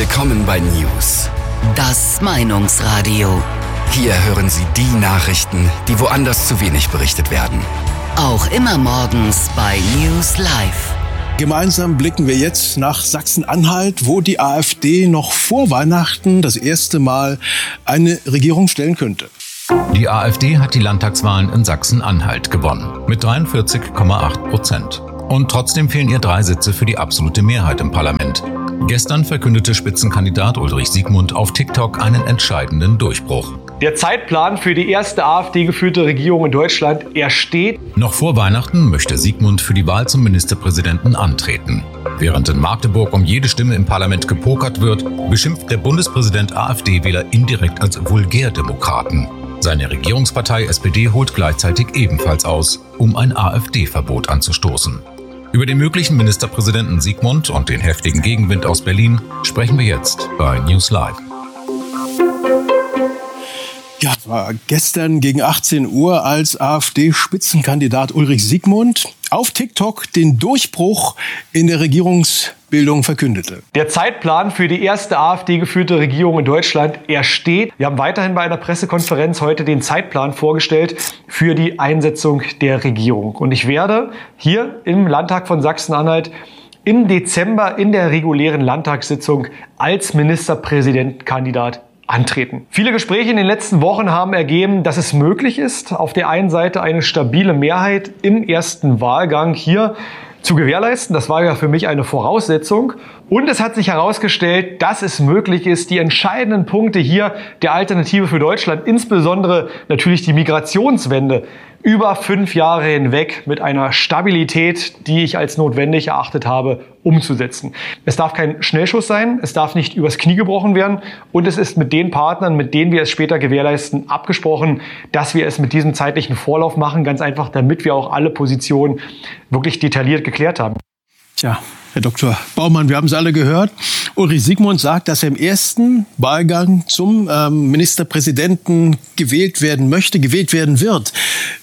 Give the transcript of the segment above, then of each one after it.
Willkommen bei News. Das Meinungsradio. Hier hören Sie die Nachrichten, die woanders zu wenig berichtet werden. Auch immer morgens bei News Live. Gemeinsam blicken wir jetzt nach Sachsen-Anhalt, wo die AfD noch vor Weihnachten das erste Mal eine Regierung stellen könnte. Die AfD hat die Landtagswahlen in Sachsen-Anhalt gewonnen mit 43,8%. Und trotzdem fehlen ihr 3 Sitze für die absolute Mehrheit im Parlament. Gestern verkündete Spitzenkandidat Ulrich Siegmund auf TikTok einen entscheidenden Durchbruch. Der Zeitplan für die erste AfD-geführte Regierung in Deutschland, er steht. Noch vor Weihnachten möchte Siegmund für die Wahl zum Ministerpräsidenten antreten. Während in Magdeburg um jede Stimme im Parlament gepokert wird, beschimpft der Bundespräsident AfD-Wähler indirekt als Vulgärdemokraten. Seine Regierungspartei SPD holt gleichzeitig ebenfalls aus, um ein AfD-Verbot anzustoßen. Über den möglichen Ministerpräsidenten Siegmund und den heftigen Gegenwind aus Berlin sprechen wir jetzt bei News Live. Ja, es war gestern gegen 18 Uhr, als AfD-Spitzenkandidat Ulrich Siegmund auf TikTok den Durchbruch in der Regierungsbildung verkündete. Der Zeitplan für die erste AfD-geführte Regierung in Deutschland, er steht. Wir haben weiterhin bei einer Pressekonferenz heute den Zeitplan vorgestellt für die Einsetzung der Regierung. Und ich werde hier im Landtag von Sachsen-Anhalt im Dezember in der regulären Landtagssitzung als Ministerpräsidentenkandidat antreten. Viele Gespräche in den letzten Wochen haben ergeben, dass es möglich ist, auf der einen Seite eine stabile Mehrheit im ersten Wahlgang hier zu gewährleisten. Das war ja für mich eine Voraussetzung. Und es hat sich herausgestellt, dass es möglich ist, die entscheidenden Punkte hier der Alternative für Deutschland, insbesondere natürlich die Migrationswende, über 5 Jahre hinweg mit einer Stabilität, die ich als notwendig erachtet habe, umzusetzen. Es darf kein Schnellschuss sein, es darf nicht übers Knie gebrochen werden und es ist mit den Partnern, mit denen wir es später gewährleisten, abgesprochen, dass wir es mit diesem zeitlichen Vorlauf machen, ganz einfach, damit wir auch alle Positionen wirklich detailliert geklärt haben. Tja, Herr Dr. Baumann, wir haben es alle gehört. Ulrich Siegmund sagt, dass er im ersten Wahlgang zum Ministerpräsidenten gewählt werden wird.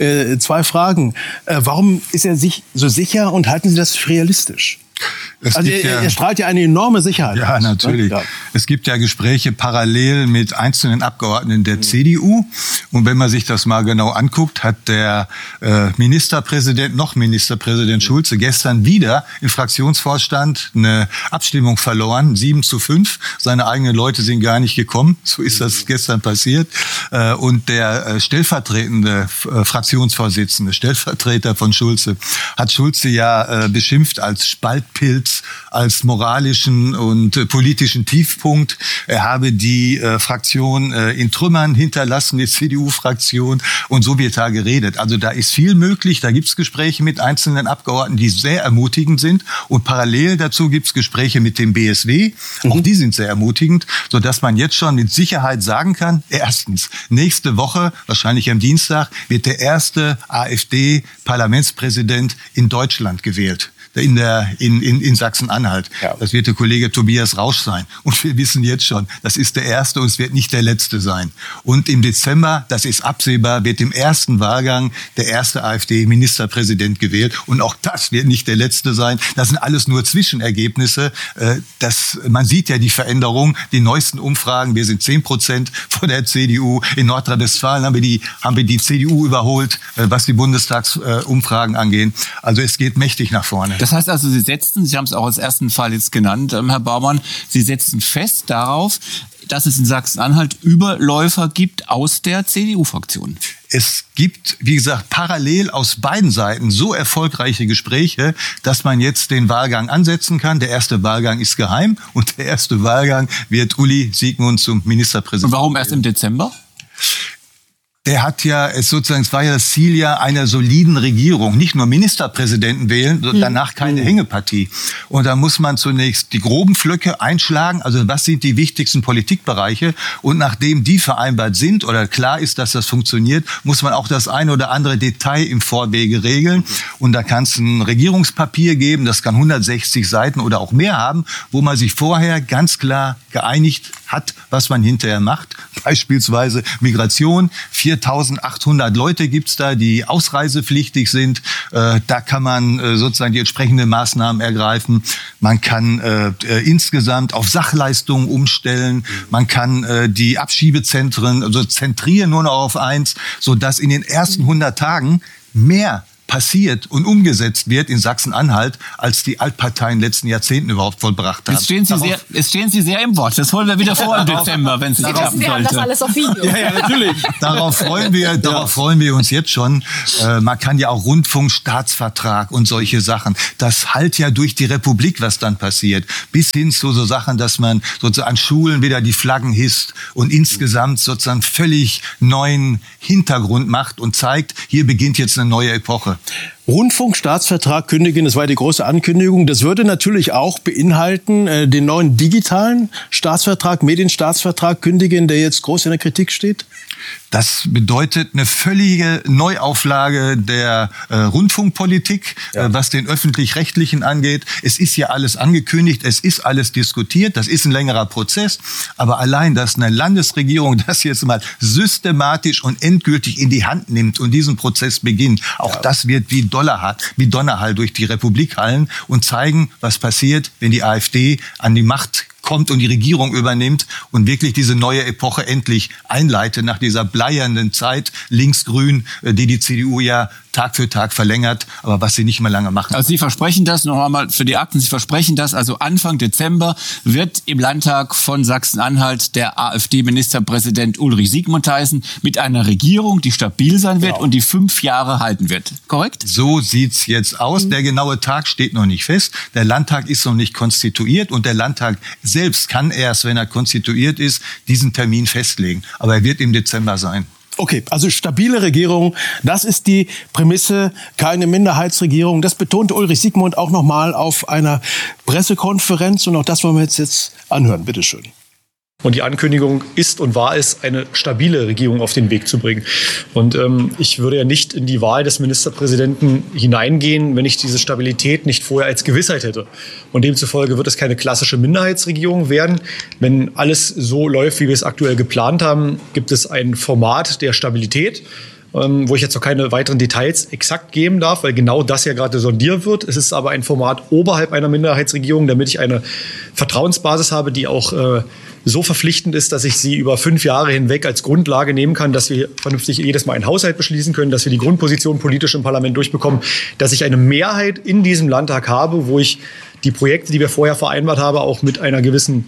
2 Fragen. Warum ist er sich so sicher und halten Sie das für realistisch? Also er strahlt ja eine enorme Sicherheit. Ja, natürlich. Ja. Es gibt ja Gespräche parallel mit einzelnen Abgeordneten der CDU. Und wenn man sich das mal genau anguckt, hat der Ministerpräsident Schulze gestern wieder im Fraktionsvorstand eine Abstimmung verloren, 7:5. Seine eigenen Leute sind gar nicht gekommen. So ist das gestern passiert. Und der stellvertretende Fraktionsvorsitzende, Stellvertreter von Schulze, hat Schulze ja beschimpft als Spaltpilz, als moralischen und politischen Tiefpunkt. Er habe die Fraktion in Trümmern hinterlassen, die CDU-Fraktion. Und so wird da geredet. Also da ist viel möglich. Da gibt es Gespräche mit einzelnen Abgeordneten, die sehr ermutigend sind. Und parallel dazu gibt es Gespräche mit dem BSW. Auch die sind sehr ermutigend, sodass man jetzt schon mit Sicherheit sagen kann, erstens, nächste Woche, wahrscheinlich am Dienstag, wird der erste AfD-Parlamentspräsident in Deutschland gewählt. In Sachsen-Anhalt. Ja. Das wird der Kollege Tobias Rausch sein. Und wir wissen jetzt schon, das ist der erste und es wird nicht der letzte sein. Und im Dezember, das ist absehbar, wird im ersten Wahlgang der erste AfD-Ministerpräsident gewählt. Und auch das wird nicht der letzte sein. Das sind alles nur Zwischenergebnisse. Man sieht ja die Veränderung, die neuesten Umfragen. Wir sind 10% von der CDU. In Nordrhein-Westfalen haben wir die CDU überholt, was die Bundestagsumfragen angeht. Also es geht mächtig nach vorne. Das heißt also, Sie haben es auch als ersten Fall jetzt genannt, Herr Baumann, Sie setzen fest darauf, dass es in Sachsen-Anhalt Überläufer gibt aus der CDU-Fraktion. Es gibt, wie gesagt, parallel aus beiden Seiten so erfolgreiche Gespräche, dass man jetzt den Wahlgang ansetzen kann. Der erste Wahlgang ist geheim und der erste Wahlgang wird Uli Siegmund zum Ministerpräsidenten. Und warum erst im Dezember? Der hat ja, es war ja das Ziel ja einer soliden Regierung. Nicht nur Ministerpräsidenten wählen, sondern danach keine Hängepartie. Und da muss man zunächst die groben Pflöcke einschlagen. Also was sind die wichtigsten Politikbereiche? Und nachdem die vereinbart sind oder klar ist, dass das funktioniert, muss man auch das eine oder andere Detail im Vorwege regeln. Und da kann es ein Regierungspapier geben, das kann 160 Seiten oder auch mehr haben, wo man sich vorher ganz klar geeinigt hat, was man hinterher macht. Beispielsweise Migration, 4 4.800 Leute gibt's da, die ausreisepflichtig sind. Da kann man sozusagen die entsprechenden Maßnahmen ergreifen. Man kann insgesamt auf Sachleistungen umstellen. Man kann die Abschiebezentren also zentrieren nur noch auf eins, sodass in den ersten 100 Tagen mehr passiert und umgesetzt wird in Sachsen-Anhalt, als die Altparteien in den letzten Jahrzehnten überhaupt vollbracht haben. Jetzt stehen Sie sehr im Wort. Das holen wir wieder vor im Dezember, wenn es nicht klappen sollte. Wir haben das alles auf Video. Ja, natürlich. Darauf freuen wir uns jetzt schon. Man kann ja auch Rundfunkstaatsvertrag und solche Sachen. Das hallt ja durch die Republik, was dann passiert. Bis hin zu so Sachen, dass man sozusagen an Schulen wieder die Flaggen hisst und insgesamt sozusagen völlig neuen Hintergrund macht und zeigt, hier beginnt jetzt eine neue Epoche. Rundfunkstaatsvertrag kündigen, das war die große Ankündigung. Das würde natürlich auch beinhalten, den neuen digitalen Staatsvertrag, Medienstaatsvertrag kündigen, der jetzt groß in der Kritik steht? Das bedeutet eine völlige Neuauflage der Rundfunkpolitik, was den Öffentlich-Rechtlichen angeht. Es ist ja alles angekündigt, es ist alles diskutiert, das ist ein längerer Prozess. Aber allein, dass eine Landesregierung das jetzt mal systematisch und endgültig in die Hand nimmt und diesen Prozess beginnt, auch das wird wie Donnerhall durch die Republik hallen und zeigen, was passiert, wenn die AfD an die Macht kommt und die Regierung übernimmt und wirklich diese neue Epoche endlich einleitet nach dieser bleiernden Zeit linksgrün, die CDU ja Tag für Tag verlängert, aber was sie nicht mehr lange machen. Also Sie versprechen das, noch einmal für die Akten, Sie versprechen das, also Anfang Dezember wird im Landtag von Sachsen-Anhalt der AfD-Ministerpräsident Ulrich Sigmundhausen mit einer Regierung, die stabil sein wird und die 5 Jahre halten wird. Korrekt? So sieht's jetzt aus. Der genaue Tag steht noch nicht fest. Der Landtag ist noch nicht konstituiert und der Landtag selbst kann erst, wenn er konstituiert ist, diesen Termin festlegen. Aber er wird im Dezember sein. Okay, also stabile Regierung, das ist die Prämisse, keine Minderheitsregierung. Das betonte Ulrich Sigmund auch nochmal auf einer Pressekonferenz und auch das wollen wir jetzt anhören. Bitte schön. Und die Ankündigung ist und war es, eine stabile Regierung auf den Weg zu bringen. Und ich würde ja nicht in die Wahl des Ministerpräsidenten hineingehen, wenn ich diese Stabilität nicht vorher als Gewissheit hätte. Und demzufolge wird es keine klassische Minderheitsregierung werden. Wenn alles so läuft, wie wir es aktuell geplant haben, gibt es ein Format der Stabilität, wo ich jetzt noch keine weiteren Details exakt geben darf, weil genau das ja gerade sondiert wird. Es ist aber ein Format oberhalb einer Minderheitsregierung, damit ich eine Vertrauensbasis habe, die auch so verpflichtend ist, dass ich sie über 5 Jahre hinweg als Grundlage nehmen kann, dass wir vernünftig jedes Mal einen Haushalt beschließen können, dass wir die Grundposition politisch im Parlament durchbekommen, dass ich eine Mehrheit in diesem Landtag habe, wo ich die Projekte, die wir vorher vereinbart haben, auch mit einer gewissen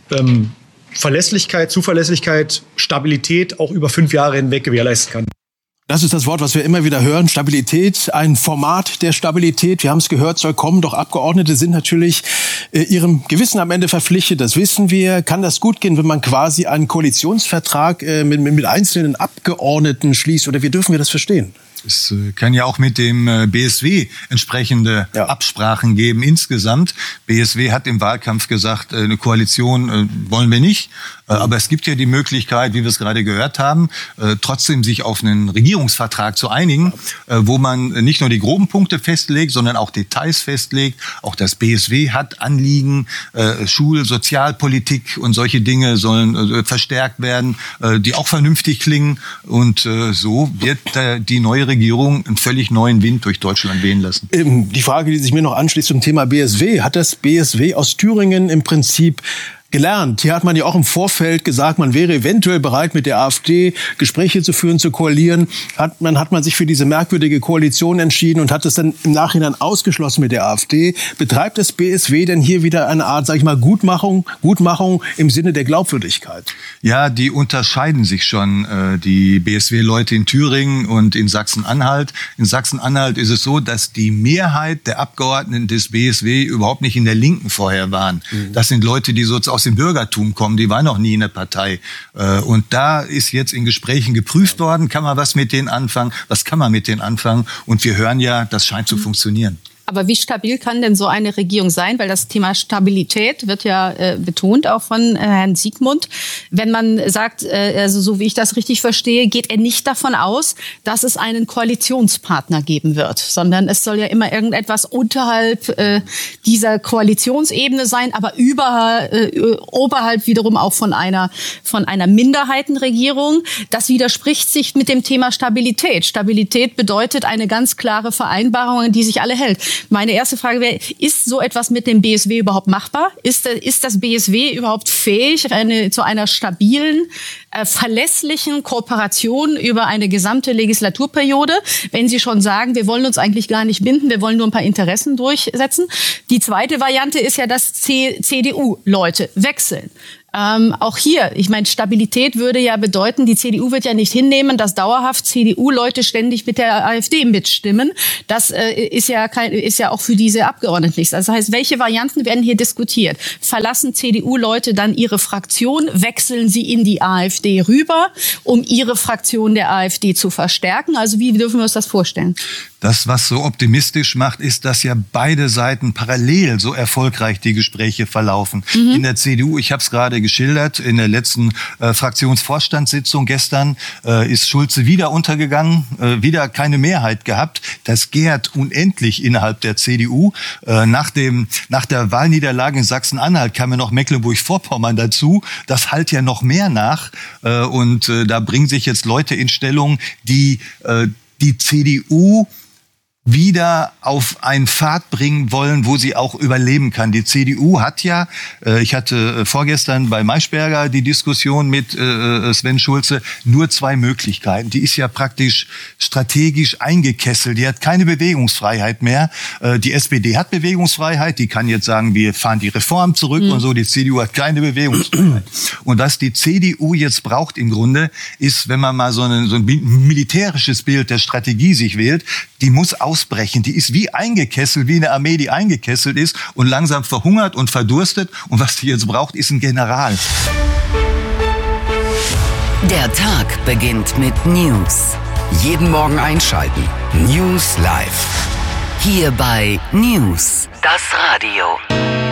Verlässlichkeit, Zuverlässigkeit, Stabilität auch über 5 Jahre hinweg gewährleisten kann. Das ist das Wort, was wir immer wieder hören. Stabilität, ein Format der Stabilität. Wir haben es gehört, soll kommen. Doch Abgeordnete sind natürlich ihrem Gewissen am Ende verpflichtet. Das wissen wir. Kann das gut gehen, wenn man quasi einen Koalitionsvertrag mit einzelnen Abgeordneten schließt? Oder wie dürfen wir das verstehen? Es kann ja auch mit dem BSW entsprechende Absprachen geben insgesamt. BSW hat im Wahlkampf gesagt, eine Koalition wollen wir nicht. Aber es gibt ja die Möglichkeit, wie wir es gerade gehört haben, trotzdem sich auf einen Regierungsvertrag zu einigen, wo man nicht nur die groben Punkte festlegt, sondern auch Details festlegt. Auch das BSW hat Anliegen, Sozialpolitik und solche Dinge sollen verstärkt werden, die auch vernünftig klingen. Und so wird die neue Regierung einen völlig neuen Wind durch Deutschland wehen lassen. Die Frage, die sich mir noch anschließt zum Thema BSW, hat das BSW aus Thüringen im Prinzip gelernt? Hier hat man ja auch im Vorfeld gesagt, man wäre eventuell bereit, mit der AfD Gespräche zu führen, zu koalieren. Hat man sich für diese merkwürdige Koalition entschieden und hat es dann im Nachhinein ausgeschlossen mit der AfD. Betreibt das BSW denn hier wieder eine Art, sag ich mal, Gutmachung im Sinne der Glaubwürdigkeit? Ja, die unterscheiden sich schon, die BSW-Leute in Thüringen und in Sachsen-Anhalt. In Sachsen-Anhalt ist es so, dass die Mehrheit der Abgeordneten des BSW überhaupt nicht in der Linken vorher waren. Das sind Leute, die sozusagen aus dem Bürgertum kommen, die waren noch nie in der Partei. Und da ist jetzt in Gesprächen geprüft worden, kann man was mit denen anfangen, was kann man mit denen anfangen? Und wir hören ja, das scheint zu funktionieren. Aber wie stabil kann denn so eine Regierung sein? Weil das Thema Stabilität wird ja betont auch von Herrn Siegmund. Wenn man sagt, also so wie ich das richtig verstehe, geht er nicht davon aus, dass es einen Koalitionspartner geben wird, sondern es soll ja immer irgendetwas unterhalb dieser Koalitionsebene sein, aber oberhalb wiederum auch von einer Minderheitenregierung. Das widerspricht sich mit dem Thema Stabilität. Stabilität bedeutet eine ganz klare Vereinbarung, an die sich alle hält. Meine erste Frage wäre, ist so etwas mit dem BSW überhaupt machbar? Ist das BSW überhaupt fähig, zu einer stabilen, verlässlichen Kooperation über eine gesamte Legislaturperiode, wenn Sie schon sagen, wir wollen uns eigentlich gar nicht binden, wir wollen nur ein paar Interessen durchsetzen? Die zweite Variante ist ja, dass CDU-Leute wechseln. Auch hier, ich meine, Stabilität würde ja bedeuten, die CDU wird ja nicht hinnehmen, dass dauerhaft CDU-Leute ständig mit der AfD mitstimmen. Das ist ja auch für diese Abgeordneten nichts. Das heißt, welche Varianten werden hier diskutiert? Verlassen CDU-Leute dann ihre Fraktion? Wechseln sie in die AfD rüber, um ihre Fraktion der AfD zu verstärken? Also wie dürfen wir uns das vorstellen? Das, was so optimistisch macht, ist, dass ja beide Seiten parallel so erfolgreich die Gespräche verlaufen. In der CDU, ich habe es gerade geschildert, in der letzten Fraktionsvorstandssitzung gestern ist Schulze wieder untergegangen, wieder keine Mehrheit gehabt. Das gärt unendlich innerhalb der CDU. Nach der Wahlniederlage in Sachsen-Anhalt kam ja noch Mecklenburg-Vorpommern dazu. Das hallt ja noch mehr nach. Und da bringen sich jetzt Leute in Stellung, die CDU wieder auf einen Pfad bringen wollen, wo sie auch überleben kann. Die CDU hat ja, ich hatte vorgestern bei Maischberger die Diskussion mit Sven Schulze, nur 2 Möglichkeiten. Die ist ja praktisch strategisch eingekesselt. Die hat keine Bewegungsfreiheit mehr. Die SPD hat Bewegungsfreiheit. Die kann jetzt sagen, wir fahren die Reform zurück und so. Die CDU hat keine Bewegungsfreiheit. Und was die CDU jetzt braucht im Grunde, ist, wenn man mal so ein militärisches Bild der Strategie sich wählt, die muss ausbrechen. Die ist wie eingekesselt, wie eine Armee, die eingekesselt ist und langsam verhungert und verdurstet. Und was die jetzt braucht, ist ein General. Der Tag beginnt mit News. Jeden Morgen einschalten. News Live. Hier bei News, das Radio.